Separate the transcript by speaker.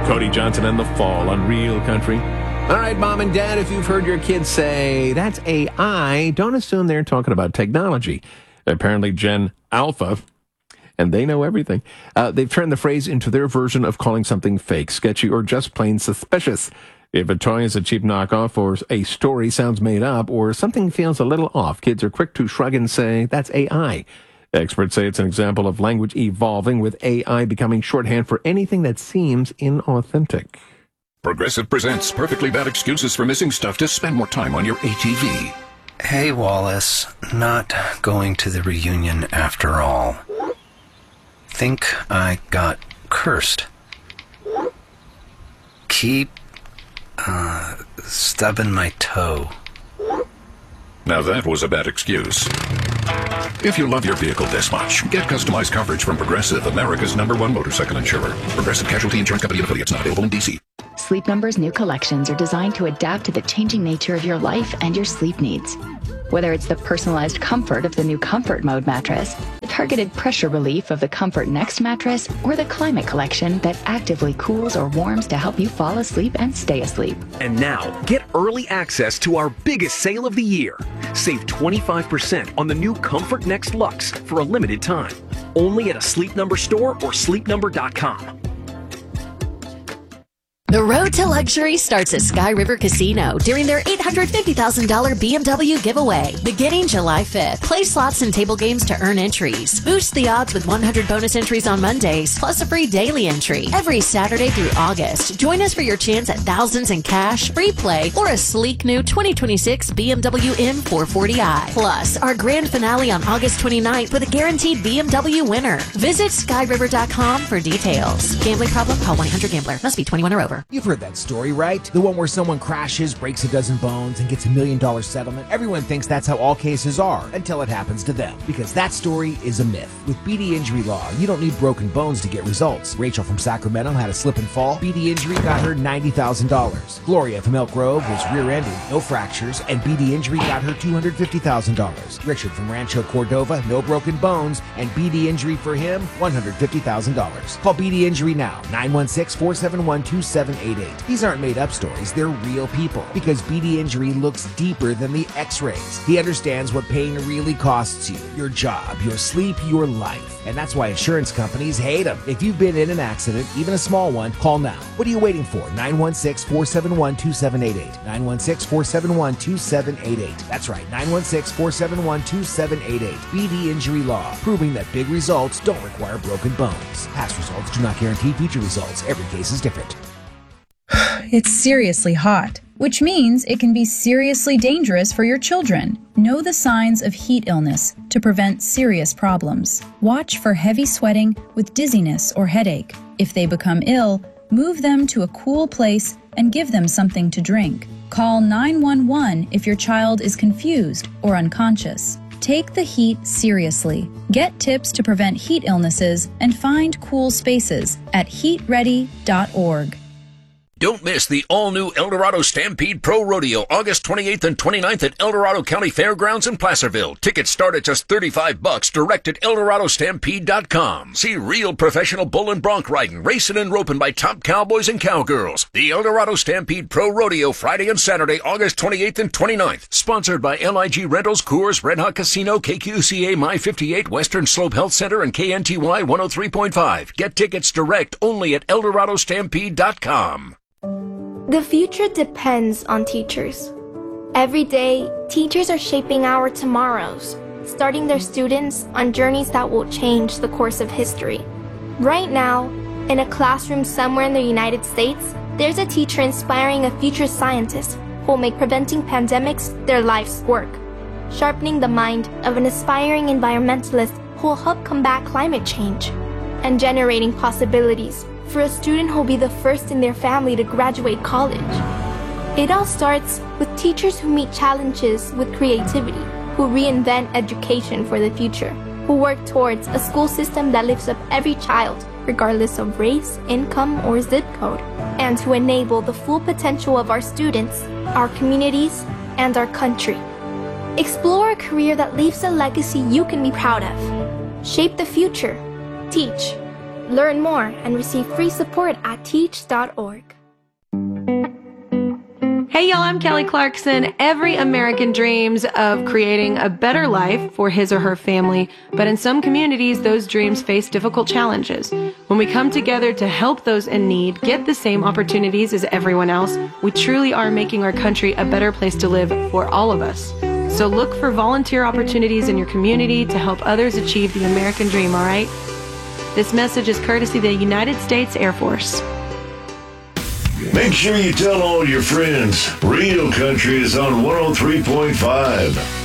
Speaker 1: Cody Johnson and The Fall on Real Country. All right, Mom and Dad, if you've heard your kids say, that's AI, don't assume they're talking about technology. Apparently, Gen Alpha, and they know everything, they've turned the phrase into their version of calling something fake, sketchy, or just plain suspicious. If a toy is a cheap knockoff, or a story sounds made up, or something feels a little off, kids are quick to shrug and say, that's AI. Experts say it's an example of language evolving, with AI becoming shorthand for anything that seems inauthentic.
Speaker 2: Progressive presents perfectly bad excuses for missing stuff to spend more time on your ATV.
Speaker 3: Hey, Wallace. Not going to the reunion after all. Think I got cursed. Keep, stubbing my toe.
Speaker 2: Now that was a bad excuse. If you love your vehicle this much, get customized coverage from Progressive, America's #1 motorcycle insurer. Progressive Casualty Insurance Company and affiliates, not available in D.C.
Speaker 4: Sleep Number's new collections are designed to adapt to the changing nature of your life and your sleep needs. Whether it's the personalized comfort of the new Comfort Mode mattress, the targeted pressure relief of the Comfort Next mattress, or the Climate Collection that actively cools or warms to help you fall asleep and stay asleep.
Speaker 5: And now, get early access to our biggest sale of the year. Save 25% on the new Comfort Next Luxe for a limited time. Only at a Sleep Number store or sleepnumber.com.
Speaker 6: The road to luxury starts at Sky River Casino during their $850,000 BMW giveaway, beginning July 5th. Play slots and table games to earn entries. Boost the odds with 100 bonus entries on Mondays, plus a free daily entry every Saturday through August. Join us for your chance at thousands in cash, free play, or a sleek new 2026 BMW M440i. Plus, our grand finale on August 29th with a guaranteed BMW winner. Visit skyriver.com for details. Gambling problem? Call 1-800-GAMBLER. Must be 21 or over.
Speaker 7: You've heard that story, right? The one where someone crashes, breaks a dozen bones, and gets $1 million settlement. Everyone thinks that's how all cases are until it happens to them. Because that story is a myth. With BD Injury Law, you don't need broken bones to get results. Rachel from Sacramento had a slip and fall. BD Injury got her $90,000. Gloria from Elk Grove was rear-ended, no fractures, and BD Injury got her $250,000. Richard from Rancho Cordova, no broken bones, and BD Injury for him, $150,000. Call BD Injury now, 916-471-2788. These aren't made-up stories, they're real people. Because BD Injury looks deeper than the x-rays. He understands what pain really costs you. Your job, your sleep, your life. And that's why insurance companies hate them. If you've been in an accident, even a small one, call now. What are you waiting for? 916-471-2788. 916-471-2788. That's right, 916-471-2788. BD Injury Law, proving that big results don't require broken bones. Past results do not guarantee future results. Every case is different.
Speaker 8: It's seriously hot, which means it can be seriously dangerous for your children. Know the signs of heat illness to prevent serious problems. Watch for heavy sweating with dizziness or headache. If they become ill, move them to a cool place and give them something to drink. Call 911 if your child is confused or unconscious. Take the heat seriously. Get tips to prevent heat illnesses and find cool spaces at heatready.org.
Speaker 2: Don't miss the all-new El Dorado Stampede Pro Rodeo, August 28th and 29th at El Dorado County Fairgrounds in Placerville. Tickets start at just $35, direct at ElDoradoStampede.com. See real professional bull and bronc riding, racing and roping by top cowboys and cowgirls. The El Dorado Stampede Pro Rodeo, Friday and Saturday, August 28th and 29th. Sponsored by LIG Rentals, Coors, Red Hot Casino, KQCA, My58, Western Slope Health Center, and KNTY 103.5. Get tickets direct only at ElDoradoStampede.com.
Speaker 9: The future depends on teachers. Every day, teachers are shaping our tomorrows, starting their students on journeys that will change the course of history. Right now, in a classroom somewhere in the United States, there's a teacher inspiring a future scientist who will make preventing pandemics their life's work, sharpening the mind of an aspiring environmentalist who will help combat climate change, and generating possibilities for a student who will be the first in their family to graduate college. It all starts with teachers who meet challenges with creativity, who reinvent education for the future, who work towards a school system that lifts up every child, regardless of race, income, or zip code, and who enable the full potential of our students, our communities, and our country. Explore a career that leaves a legacy you can be proud of. Shape the future. Teach. Learn more and receive free support at teach.org.
Speaker 10: Hey y'all, I'm Kelly Clarkson. Every American dreams of creating a better life for his or her family, but in some communities, those dreams face difficult challenges. When we come together to help those in need get the same opportunities as everyone else, we truly are making our country a better place to live for all of us. So look for volunteer opportunities in your community to help others achieve the American dream, all right? This message is courtesy of the United States Air Force.
Speaker 11: Make sure you tell all your friends. Real Country is on 103.5.